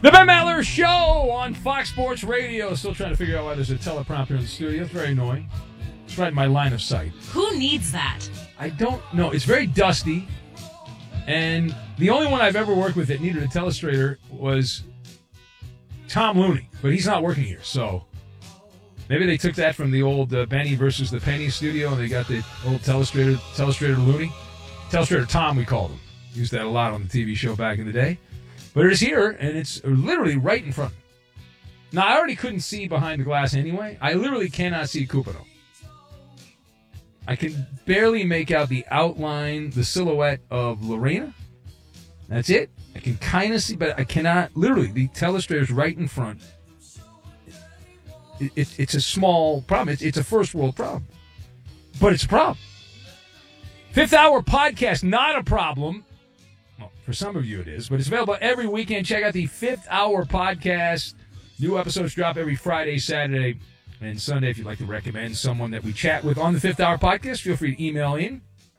The Ben Maller Show on Fox Sports Radio. Still trying to figure out why there's a teleprompter in the studio. It's very annoying. It's right in my line of sight. Who needs that? I don't know. It's very dusty. And the only one I've ever worked with that needed a telestrator was Tom Looney. But he's not working here, so maybe they took that from the old Benny versus the Penny studio, and they got the old telestrator Looney. Telestrator Tom, we called him. Used that a lot on the TV show back in the day. But it is here, and it's literally right in front of me. Now, I already couldn't see behind the glass anyway. I literally cannot see Cupido. I can barely make out the outline, the silhouette of Lorena. That's it. I can kind of see, but I cannot. Literally, the telestrator's right in front. It's a small problem. It's a first world problem. But it's a problem. Fifth Hour Podcast, not a problem. Well, for some of you it is, but it's available every weekend. Check out the Fifth Hour Podcast. New episodes drop every Friday, Saturday, and Sunday. If you'd like to recommend someone that we chat with on the Fifth Hour Podcast, feel free to email in,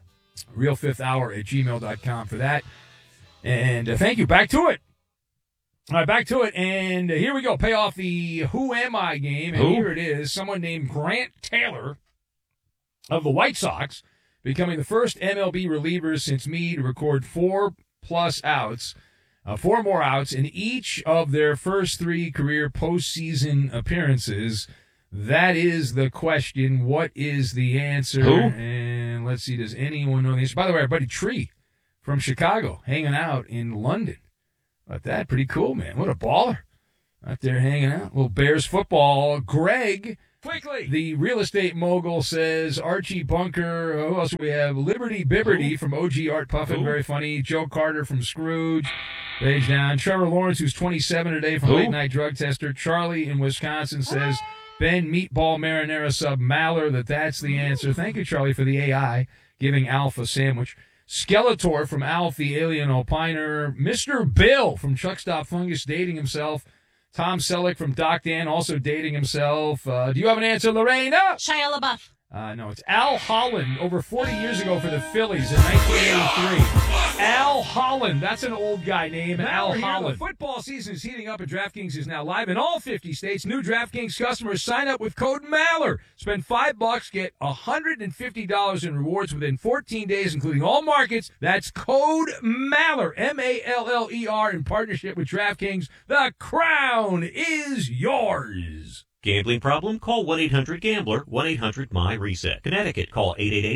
realfifthhour@gmail.com for that. And thank you. Back to it. All right, back to it. And here we go. Pay off the Who Am I game. And here it is. Someone named Grant Taylor of the White Sox becoming the first MLB reliever since me to record 4+ outs, 4 more outs in each of their first 3 career postseason appearances. That is the question. What is the answer? Who? And let's see, does anyone know the answer? By the way, our buddy Tree from Chicago hanging out in London. About that, pretty cool, man. What a baller. Out there hanging out. Little Bears football. Greg, quickly, the real estate mogul, says Archie Bunker. Who else do we have? Liberty Bibberty from OG Art Puffin, very funny. Joe Carter from Scrooge, page down. Trevor Lawrence, who's 27 today from Late Night Drug Tester. Charlie in Wisconsin says Ben Meatball Marinara Sub Maller, that's the answer. Thank you, Charlie, for the AI giving Alf a sandwich. Skeletor from Alf, the Alien Opiner. Mr. Bill from Chuck Stop Fungus, dating himself. Tom Selleck from Doc Dan, also dating himself. Do you have an answer, Lorena? Shia LaBeouf. No, it's Al Holland, over 40 years ago for the Phillies in 1983. Al Holland, that's an old guy named Al Holland. The football season is heating up, and DraftKings is now live in all 50 states. New DraftKings customers sign up with code MALLER. Spend $5, get $150 in rewards within 14 days, including all markets. That's code MALLER, M-A-L-L-E-R, in partnership with DraftKings. The crown is yours. Gambling problem? Call 1-800-GAMBLER, 1-800-MY-RESET. Connecticut, call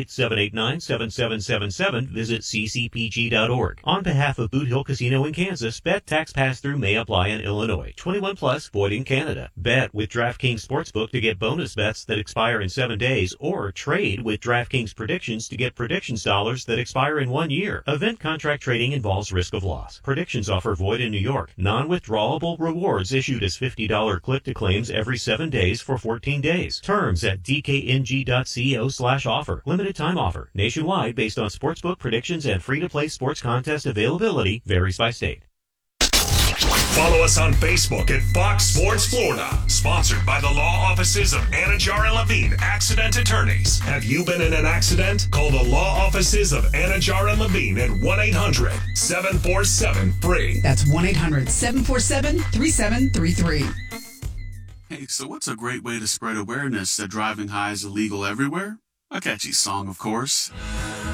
888-789-7777. Visit ccpg.org. On behalf of Boot Hill Casino in Kansas, bet tax pass-through may apply in Illinois. 21 plus, void in Canada. Bet with DraftKings Sportsbook to get bonus bets that expire in 7 days, or trade with DraftKings Predictions to get predictions dollars that expire in 1 year. Event contract trading involves risk of loss. Predictions offer void in New York. Non-withdrawable rewards issued as $50 click-to-claims every 7 days for 14 days. Terms at dkng.co/offer. Limited time offer. Nationwide based on sportsbook predictions and free-to-play sports contest availability. Varies by state. Follow us on Facebook at Fox Sports Florida. Sponsored by the law offices of Anajar and Levine, accident attorneys. Have you been in an accident? Call the law offices of Anajar and Levine at 1-800-747-FREE. That's 1-800-747-3733. Hey, so what's a great way to spread awareness that driving high is illegal everywhere? A catchy song, of course.